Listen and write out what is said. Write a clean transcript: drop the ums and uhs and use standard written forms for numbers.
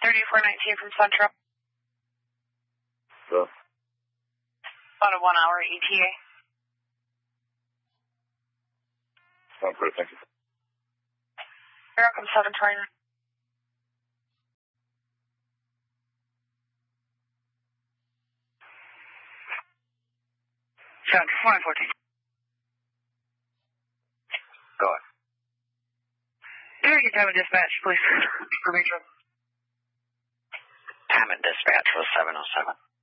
3419 from Central. So. About a 1 hour ETA. Sounds great, thank you. You're welcome, 729. Central 514. Go ahead. Target time of dispatch, please. For me, Trevor. Time of dispatch was 7:07.